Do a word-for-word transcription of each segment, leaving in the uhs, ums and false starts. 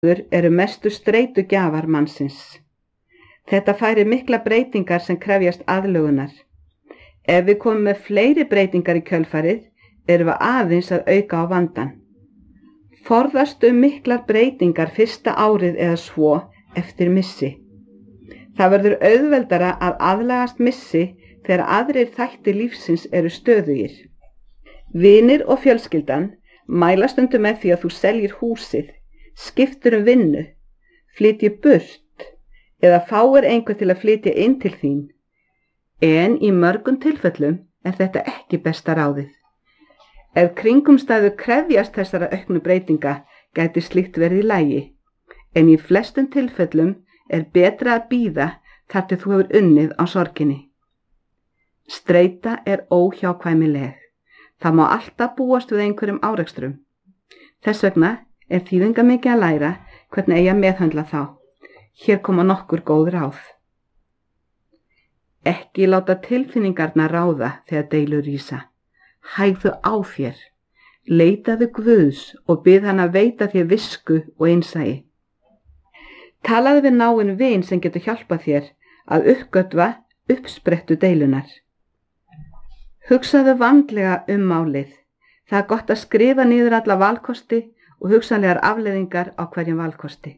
eru mestu streitugjafar mannsins. Þetta færir mikla breytingar sem krefjast aðlögunar. Ef við komum með fleiri breytingar í kjölfarið, erum við aðeins að auka á vandan. Forðast um miklar breytingar fyrsta árið eða svo eftir missi. Það verður auðveldara að aðlagast missi þegar aðrir þættir lífsins eru stöðugir. Vinir og fjölskyldan mæla stundum með því að þú seljir húsið, skiptir um vinnu, flytjir burt eða fáir einhver til að flytja inn til þín. En í mörgum tilfellum er þetta ekki besta ráðið. Ef kringumstæður krefjast þessara auknu breytinga gæti slíkt verið í lagi, en í flestum tilfellum er betra að bíða þar til þú hefur unnið á sorginni. Streita er óhjákvæmileg. Það má alltaf búast við einhverjum árekstrum. Þess vegna er þýðingarmikið að læra hvernig eigi að meðhöndla þá. Hér koma nokkur góð ráð. Ekki láta tilfinningarnar ráða þegar deilur rísa. Hægðu á þér. Leitaðu Guðs og bið hann að veita þér visku og innsæi. Talaðu við náinn vin sem getur hjálpað þér að uppgötva uppsprettu deilunar. Hugsaðu vandlega um málið. Það er gott að skrifa niður alla valkosti og hugsanlegar afleiðingar á hverjum valkosti.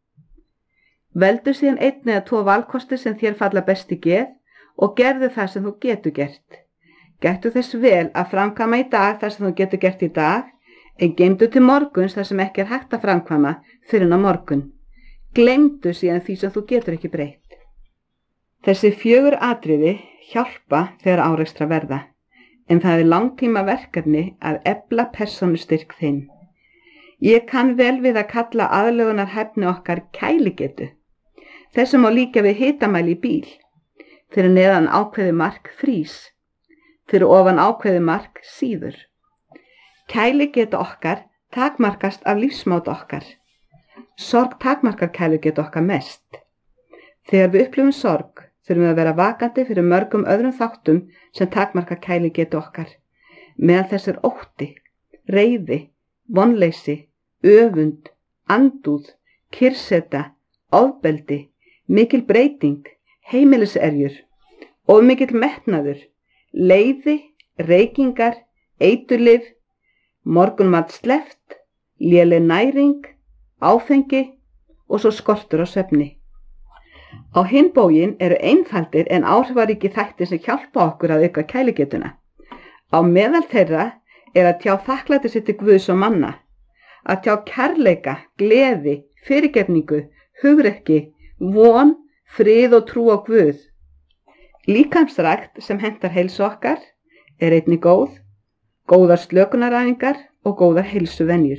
Veldu síðan einn eða tvo valkosti sem þér falla best í geð og gerðu það sem þú getur gert. Gættu þess vel að framkvæma í dag það sem þú getur gert í dag, en geymdu til morguns það sem ekki er hægt að framkvæma fyrr en á morgun. Gleymdu síðan því sem þú getur ekki breytt. Þessi fjögur atriði hjálpa þegar árekstra verða, en það er langtíma verkefni að efla persónustyrk þinn. Ég kann vel við að kalla aðlögunarhæfni okkar kæligetu. Þessum má líka við hitamæli í bíl. Fyrir neðan ákveði mark frís. Fyrir ofan ákveði mark síður. Kæligetu okkar takmarkast af lífsmátt okkar. Sorg takmarkar kæligetu okkar mest. Þegar við upplifum sorg, þurfum við að vera vakandi fyrir mörgum öðrum þáttum sem takmarka kæligetu okkar. Meðal þess er ótti, reiði, vonleysi, öfund, andúð, kyrrseta, ofbeldi, mikil breyting, heimiliserjur, of mikill metnaður, leiði, reykingar, eiturlyf, morgunmat sleppt, léleg næring, áfengi og svo skortur á svefni. Á hinn bóginn eru einfaldir en áhrifaríki þættir sem hjálpa okkur að auka kæligetuna. Á meðal þeirra er að tjá þakklæti sitt til Guðs og manna, að tjá kærleika, gleði, fyrirgefningu, hugrekki, von, frið og trú á Guð. Líkamsrækt sem hentar heilsu okkar er einnig góð, góðar slökunaræfingar og góðar heilsuvenjur.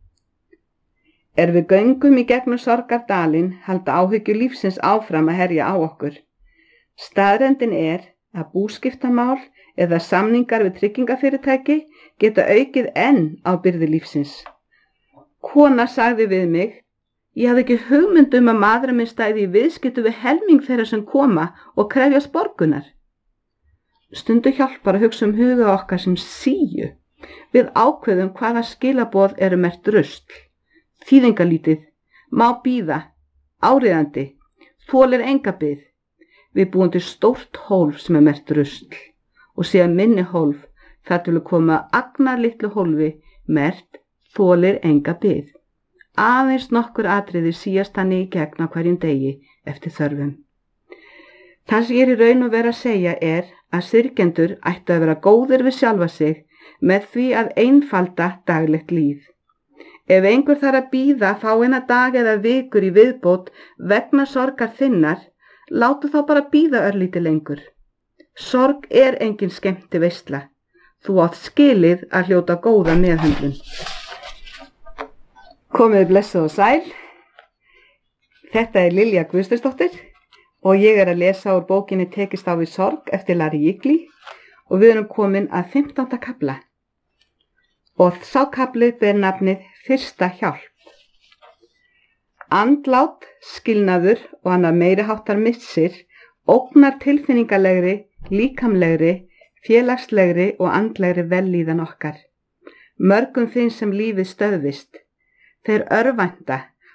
Er við göngum í gegnum sorgardalinn halda áhyggjur lífsins áfram að herja á okkur. Staðreyndin er að búskiptamál eða samningar við tryggingafyrirtæki geta aukið enn á byrði lífsins. Kona sagði við mig, ég hafði ekki hugmynd um að maðurinn minn stæði í viðskiptum við helming þeirra sem koma og krefjast borgunar. Stundu hjálpar að hugsa um huga okkar sem síu. Við ákveðum hvaða skilaboð eru merkt rusl. Þýðingalítið, má bíða, áríðandi, þolir enga bið. Við búum til stórt hólf sem er merkt rusl og síðan minni hólf þar til að koma agnar litlu hólfi merkt þolir enga bið. Aðeins nokkur atriði síast þannig í gegn á hverjum degi eftir þörfum. Það sem ég er í raun og vera að segja er að syrgjendur ættu að vera góðir við sjálfa sig með því að einfalda daglegt líf. Ef einhver þarf að bíða fáeina dag eða vikur í viðbót vegna sorgar þinnar, látu þá bara bíða örlítið lengur. Sorg er engin skemmti veisla. Þú átt skilið að hljóta góða meðhöndlun. Komið blessuð og sæl. Þetta er Lilja Guðsteinsdóttir og ég er að lesa úr bókinni Tekist á við sorg eftir Larry Igli og við erum komin að fimmtánda kafla. Og sá kafli ber nafnið Fyrsta hjálp. Andlát, skilnaður og annað meiri háttar missir ógnar tilfinningalegri, líkamlegri, félagslegri og andlegri vellíðan okkar. Mörgum finnst sem lífið stöðvist. Þeir örvænta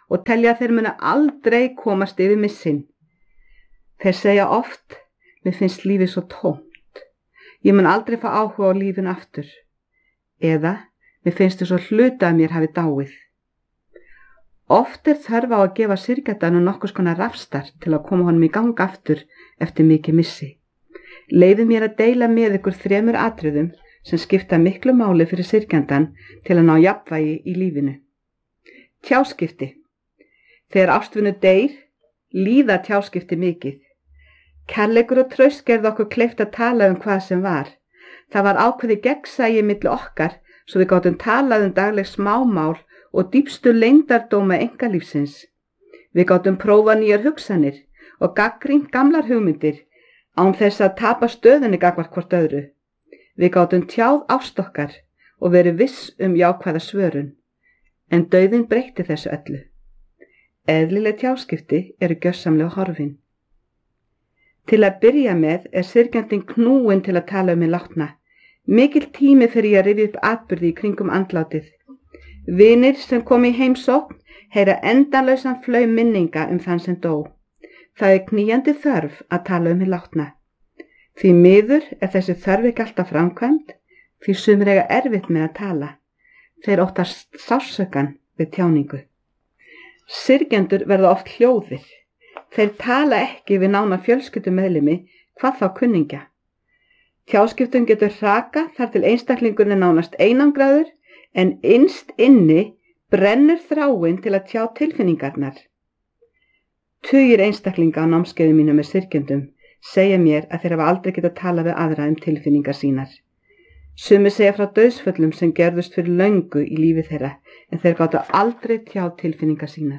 og telja að þeir muna aldrei komast yfir missin. Þeir segja oft, mér finnst lífið svo tómt. Ég mun aldrei fá áhuga á lífinu aftur. Eða, mér finnst þess að hluta að mér hafi dáið. Oft er þörf á að gefa syrgjandanum nokkurs konar rafstart til að koma honum í gang aftur eftir mikið missi. Leyfið mér að deila með ykkur þremur atriðum sem skipta miklu máli fyrir syrgjandan til að ná jafnvægi í lífinu. Tjáskipti. Þegar ástvinur deyr, líða tjáskipti mikið. Kærleikur og traust gerði okkur kleift að tala um hvað sem var. Það var ákveðið gegnsæi milli okkar svo við gátum talað um dagleg smámál og dýpstu leyndardóma einkalífsins. Við gátum prófa nýjar hugsanir og gagnrýnt gamlar hugmyndir án þess að tapa stöðunni gagnvart hvort öðru. Við gátum tjáð ást okkar og verið viss um jákvæða svörun. En dauðinn breytti þessu öllu. Eðlileg tjáskipti eru gjörsamlega horfin. Til að byrja með er syrgjandinn knúinn til að tala um hinn látna. Mikil tími fyrir að rifja upp atburði í kringum andlátið. Vinir sem kom í heimsókn heyra endanlausan flaum minninga um þann sem dó. Það er knýjandi þörf að tala um hinn látna. Því miður er þessi þörf ekki alltaf framkvæmd, því sumir eiga erfitt með að tala. Þeir óttast sársaukan við tjáningu. Syrgjendur verða oft hljóðir. Þeir tala ekki við nána fjölskyldumeðlimi, hvað þá kunningja. Tjáskiptum getur hraka þar til einstaklingurinn er nánast einangraður, en innst inni brennur þráin til að tjá tilfinningarnar. Tugir einstaklinga á námskeiðum mínu með syrgjendum segja mér að þeir hafa aldrei getað talað við aðra um tilfinningar sínar. Sumir segja frá dauðsföllum sem gerðust fyrir löngu í lífi þeirra, en þeir gátu aldrei tjá tilfinningar sínar.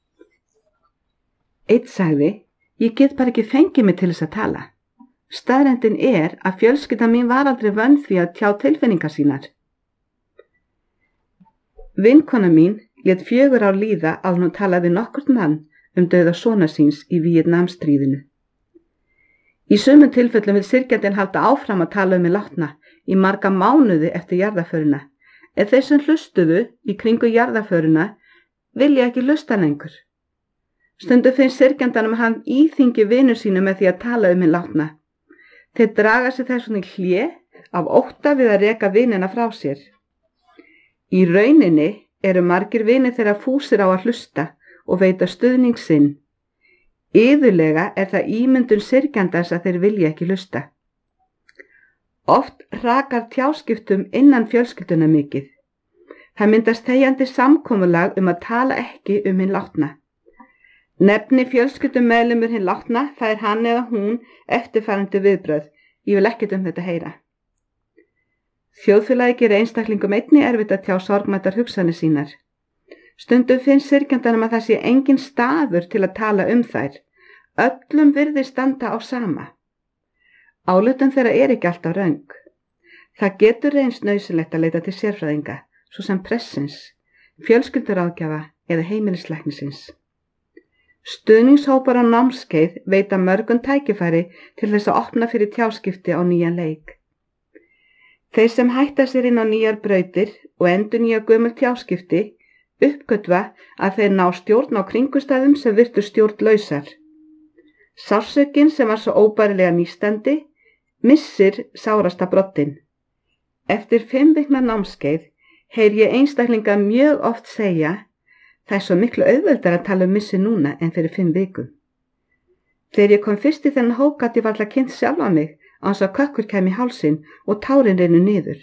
Einn sagði, ég get bara ekki fengið mig til þess að tala. Staðreyndin er að fjölskyldan mín var aldrei vön því að tjá tilfinningar sínar. Vinkona mín lét fjögur ár líða að hún talaði við nokkurt mann um dauða sona síns í Víetnamstríðinu. Í sumum tilfellum vil syrgjandinn halda áfram að tala um hinn látna í marga mánuði eftir jarðarförina, en þeir sem hlustuðu í kringu jarðarförina vilja ekki hlusta lengur. Stundum finnst syrgjandanum hann íþyngi vinur sínu með því að tala um hinn látna. Þeir draga sig þess vegna í hlé af ótta við að reka vinina frá sér. Í rauninni eru margir vinir þeirra fúsir á að hlusta og veita stuðning sinn. Iðulega er það ímyndun syrgjandans að þeir vilja ekki hlusta. Oft hrakar tjáskiptum innan fjölskylduna mikið. Það myndast þegjandi samkomulag um að tala ekki um hinn látna. Nefni fjölskyldum meðlimur hinn látna, það er hann eða hún eftirfarandi viðbrögð. Ég vil ekkert um þetta heyra. Þjóðfélagi gerir einstaklingum einnig erfitt að tjá sorgmættar hugsanir sínar. Stundum finnst syrgjandanum að það sé engin staður til að tala um þær. Öllum virðist standa á sama. Álitum þeirra er ekki alltaf röng. Það getur reynst nauðsynlegt að leita til sérfræðinga, svo sem pressins, fjölskylduráðgjafa eða heimilislæknisins. Stuðningshópar á námskeið veita mörgum tækifæri til þess að opna fyrir tjáskipti á nýjan leik. Þeir sem hætta sér inn á nýjar brautir og endurnýja gömul tjáskipti uppgötva að þeir ná stjórn á kringumstæðum sem virtu stjórnlausar. Sársökin sem var svo óbærilega nístandi missir sárasta broddinn. Eftir fimm vikna námskeið heyr ég einstaklinga mjög oft segja: það er svo miklu auðveldar að tala um missi núna en fyrir fimm vikum. Þegar ég kom fyrst í þennan hóp gat ég varla kynnt sjálfa mig án þess að kökkur kæmi í hálsinn og tárin reynu niður.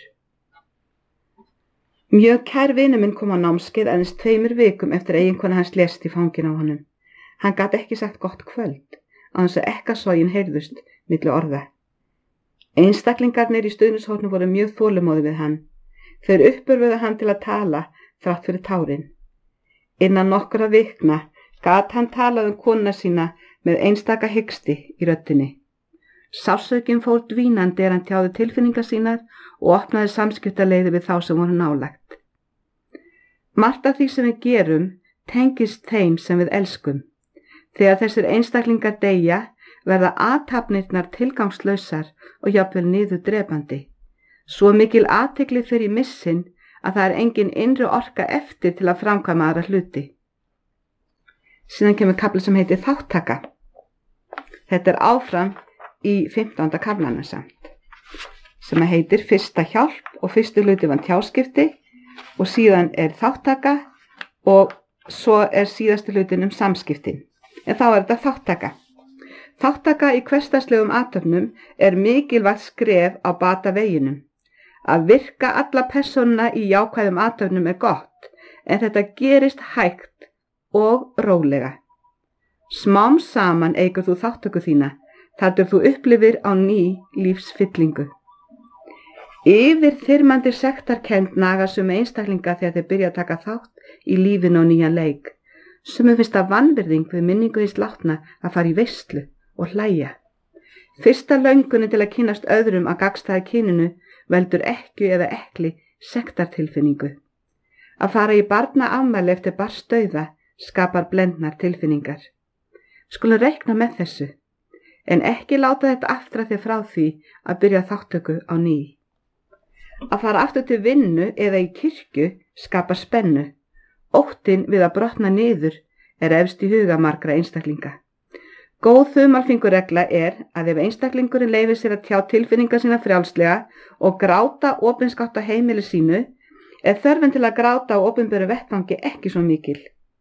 Mjög kær vinur minn kom á námskeið aðeins tveimur vikum eftir að eiginkona hans lést í fangin á honum. Hann gat ekki sagt gott kvöld án þess að ekkasogin heyrðust milli orða. Einstaklingarnir í stuðningshópnum voru mjög þolinmóðir við hann. Þeir uppörvuðu hann til að tala þrátt fyrir tárin. Innan nokkra vikna gat hann talað um konuna sína með einstaka hiksti í röddinni. Sársökin fór dvínandi er hann tjáði tilfinningar sínar og opnaði samskiptaleiði við þá sem voru nálægt. Margt af því sem við gerum tengist þeim sem við elskum. Þegar þessir einstaklingar deyja verða athafnirnar tilgangslausar og jafnvel niður drepandi. Svo mikil athygli fyrir missin að það er engin innri orka eftir til að framkvæma aðra hluti. Síðan kemur kafli sem heitir þáttaka. Þetta er áfram í fimmtánda kaflanum samt, sem heitir fyrsta hjálp og fyrstu hluti var tjáskipti og síðan er þáttaka og svo er síðasti hlutin um samskiptin. En þá er þetta þáttaka. Þáttaka í hversdagslegum athöfnum er mikilvægt skref á bata veginum. Að virka alla persónuna í jákvæðum athöfnum er gott, en þetta gerist hægt og rólega. Smám saman eigur þú þáttöku þína, þar til þú upplifir á ný lífsfyllingu. Yfir þyrmandi sektarkennd naga sumu einstaklinga þegar þeir byrja að taka þátt í lífinu á nýjan leik. Sumum finnst það vanvirðing við minningu hins látna að fara í veislu og hlæja. Fyrsta löngunin til að kynnast öðrum að gagnstæða kyninu veldur ekkju eða ekli sektartilfinningu. Að fara í barnaafmæli eftir barnsdauða skapar blendnar tilfinningar. Skulum reikna með þessu, en ekki láta þetta aftra þér frá því að byrja þáttöku á ný. Að fara aftur til vinnu eða í kirkju skapar spennu. Óttinn við að brotna niður er efst í huga margra einstaklinga. Góð þumalfinguregla er að ef einstaklingurinn leyfir sér að tjá tilfinningar sína frjálslega og gráta opinskátt á heimili sínu, er þörfin til að gráta á opinberu vettvangi ekki svo mikil.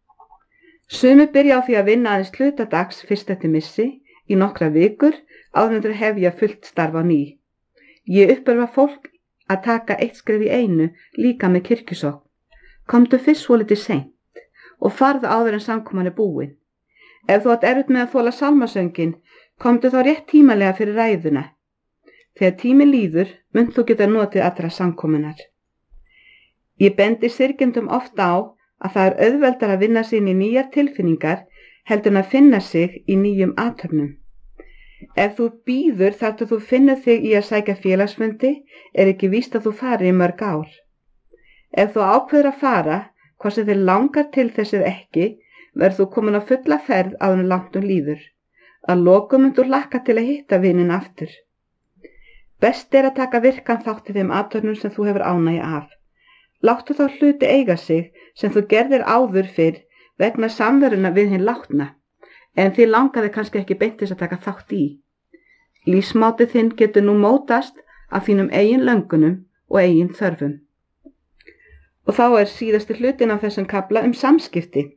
Sumir byrja á því að vinna aðeins hlutadags fyrst eftir missi í nokkra vikur áður en þeir hefja fullt starf á ný. Ég uppörfa fólk að taka eitt skref í einu líka með kirkjusókn. Komdu fyrst svolítið seint og farðu áður en samkoman er búin. Ef þú átt erfitt með að þola sálmasöngin, komdu þá rétt tímalega fyrir ræðuna. Þegar tími líður, munt þú geta notið allra samkomunar. Ég bendi syrgjendum ofta á að það er auðveldar að vinna sig inn í nýjar tilfinningar heldur en að finna sig í nýjum athöfnum. Ef þú bíður þar til þú finnur þig í að sækja félagsfundi, er ekki víst að þú fari í mörg ár. Ef þú ákveður að fara, hvað sem þér langar til þess eða ekki, verður þú komin á fulla ferð áður en langt um líður. Að lokum munt þú hlakka til að hitta vininn aftur. Best er að taka virkan þátt í þeim athöfnum sem þú hefur ánægju af. Láttu þá hluti eiga sig sem þú gerðir áður fyrr vegna samveruna við hinn látna, en þið langaði kannski ekki beint þess að taka þátt í. Lífsmátið þinn getur nú mótast af þínum eigin löngunum og eigin þörfum. Og þá er síðasti hlutin af þessum kafla um samskipti.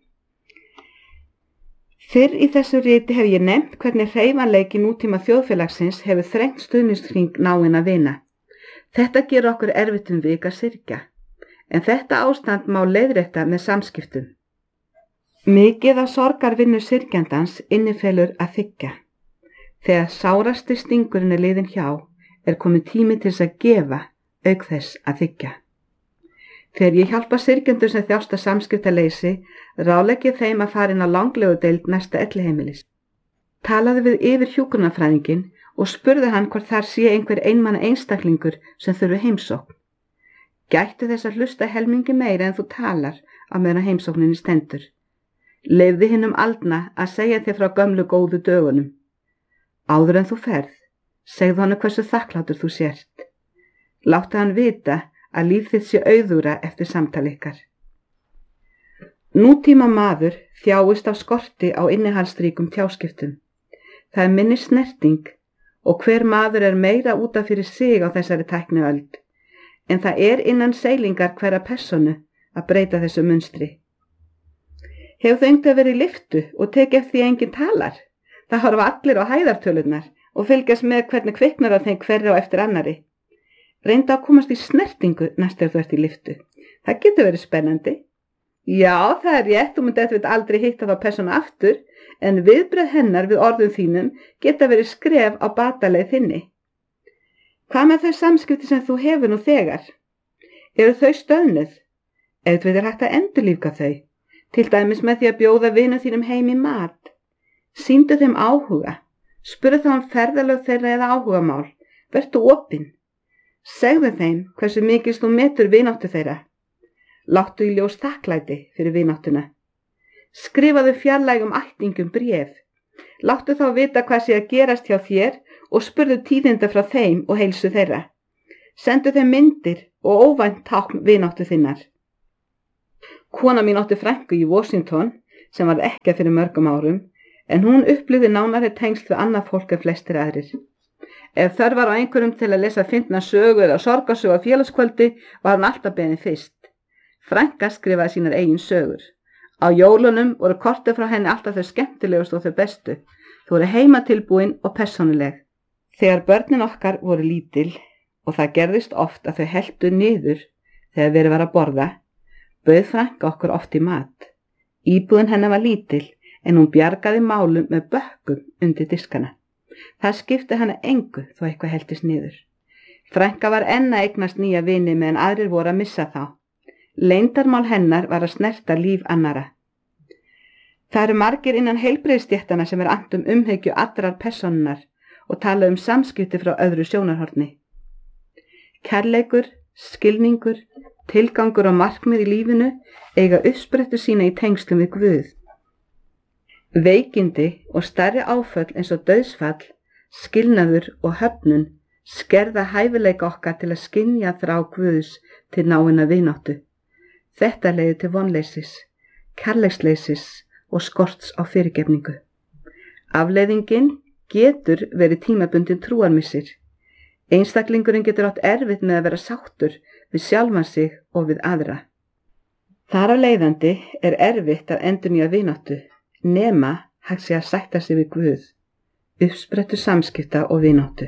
Fyrr í þessu riti hef ég nefnt hvernig hreyfanleiki nútíma þjóðfélagsins hefur þrengt stuðningshring náinna vina. Þetta gerur okkur erfitt um vik að syrgja, en þetta ástand má leiðrétta með samskiptum. Mikið af sorgarvinnu syrgjandans innifelur að þiggja. Þegar sárasti stingurinn er liðinn hjá, er komið tími til þess að gefa auk þess að þiggja. Þegar ég hjálpa syrgjendur sem þjást af samskiptaleysi, ráðlegg ég þeim að fara inn á langlegudeild næsta elliheimilis. Talaði við yfir hjúkrunarfræðinginn og spurði hann hvort þar sé einhver einmanna einstaklingur sem þurfi heimsókn. Gættu þess að hlusta helmingi meira en þú talar á meðan heimsókninni stendur. Leyfðu hinum aldna að segja þér frá gömlu góðu dögunum. Áður en þú ferð, segðu hann hversu þakklátur þú sért. Láttu hann vita að líf þitt sé auðúra eftir samtal ykkar. Nútíma maður þjáist af skorti á innihaldsríkum tjáskiptum. Það er minni snerting og hver maður er meira út af fyrir sig á þessari tækniöld, en það er innan seilingar hverra personu að breyta þessu munstri. Hefur þú einhver verið í lyftu og tekið eftir því að enginn talar? Það horfa allir á hæðartölunar og fylgjast með hvernig kviknar af þeim hverri á eftir annari. Reynda að komast í snertingu næst þegar þú ert í lyftu. Það getur verið spennandi. Já, það er rétt, þú myndi eftir aldrei hitta þá persónu aftur, en viðbrögð hennar við orðum þínum geta verið skref á bataleið þinni. Hvað með þau samskipti sem þú hefur nú þegar? Eru þau stöðnuð? Ef þú er hægt að endurlífga þau, til dæmis með því að bjóða vinum þínum heim í mat. Sýndu þeim áhuga, spurðu þá um ferðalög þeirra eða áhugamál, vertu opinn. Segðu þeim hversu mikið þú metur vináttu þeirra. Láttu í ljós þakklæti fyrir vináttuna. Skrifaðu fjarlægum ættingum bréf. Láttu þá vita hvað sé að gerast hjá þér og spurðu tíðinda frá þeim og heilsu þeirra. Sendu þeim myndir og óvænt tákn vináttu þinnar. Kona mín átti frænku í Washington sem varð ekki fyrir mörgum árum, en hún upplifði nánari tengsl við annað fólk en flestir aðrir. Ef þörf var á einhverjum til að lesa fyndna sögu eða sorgarsögu á félagskvöldi var hún alltaf beðin fyrst. Frænka skrifaði sínar eigin sögur. Á jólunum voru kortið frá henni alltaf þau skemmtilegust og þau bestu. Þau voru heimatilbúin og persónuleg. Þegar börnin okkar voru lítil, og það gerðist oft að þau heltu niður þegar verið var að borða, bauð frænka okkur oft í mat. Íbúðin hennar var lítil, en hún bjargaði málum með bökkum undir diskana. Það skipti hana engu þó eitthvað heltist niður. Frænka var enn að eignast nýja vini meðan aðrir voru að missa þá. Leyndarmál hennar var að snerta líf annara. Það eru margir innan heilbrigðisstéttanna sem er annt um umhyggju allrar persónunnar og tala um samskipti frá öðru sjónarhorni. Kærleikur, skilningur, tilgangur og markmið í lífinu eiga uppsprettu sína í tengslum við Guð. Veikindi og stærri áföll eins og dauðsfall, skilnaður og höfnun skerða hæfileika okkar til að skynja þrá Guðs til náinna vináttu. Þetta leiðir til vonleysis, kærleiksleysis og skorts á fyrirgefningu. Afleiðingin getur verið tímabundin trúarmissir. Einstaklingurinn getur átt erfitt með að vera sáttur við sjálfan sig og við aðra. Þar af leiðandi er erfitt að endurnýja vináttu, nema hægt sé að sætta sig við Guð, uppsprettu samskipta og vináttu.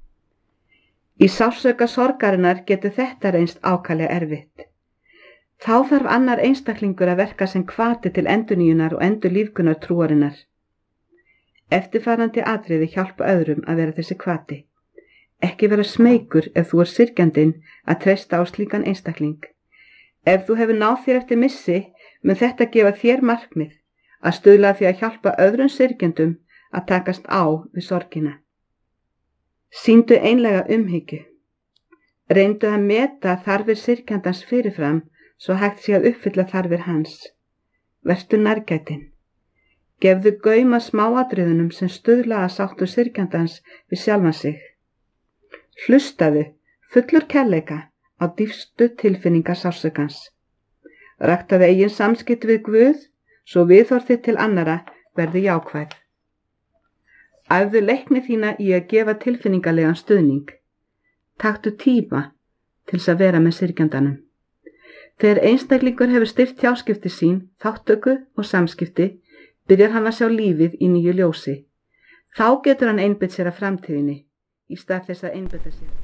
Í sársauka sorgarinnar getur þetta reynst ákaflega erfitt. Þá þarf annar einstaklingur að verka sem hvati til endurnýjunar og endurlífgunar trúarinnar. Eftirfarandi atriði hjálpa öðrum að vera þessi hvati. Ekki vera smeykur ef þú er syrgjandinn að treysta á slíkan einstakling. Ef þú hefur náð þér eftir missi, mun þetta gefa þér markmið að stuðla því að hjálpa öðrum syrgjandum að takast á við sorgina. Sýndu einlega umhyggju. Reyndu að meta þarfir syrgjandans fyrirfram svo hægt sé að uppfylla þarfir hans. Vertu nærgætin. Gefðu gaum að smáatriðunum sem stuðla að sáttu syrgjandans við sjálfan sig. Hlustaðu, fullur kærleika, á dýpstu tilfinningar sársökans. Ræktaðu eigin samskipti við Guð, svo viðhorf þitt til annara verði jákvæð. Æfðu leikni þína í að gefa tilfinningalegan stuðning. Taktu tíma til þess að vera með syrgjandanum. Þegar einstaklingur hefur styrkt tjáskipti sín, þáttöku og samskipti, byrjar hann að sjá lífið í nýju ljósi. Þá getur hann einbeitt sér að framtíðinni, í stað þess að einbeita sér.